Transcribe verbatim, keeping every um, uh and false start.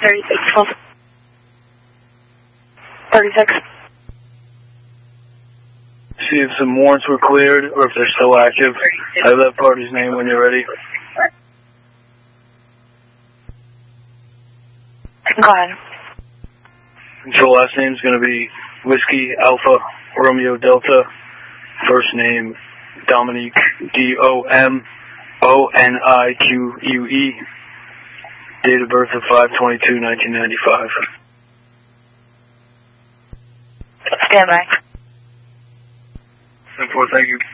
thirty-six, thirty-six. See if some warrants were cleared or if they're still active. I have that party's name when you're ready. Go ahead. So last name's going to be Whiskey Alpha Romeo Delta. First name Dominique, D O M O N I Q U E. Date of birth of five twenty-two nineteen ninety-five. Stand by. ten four, thank you.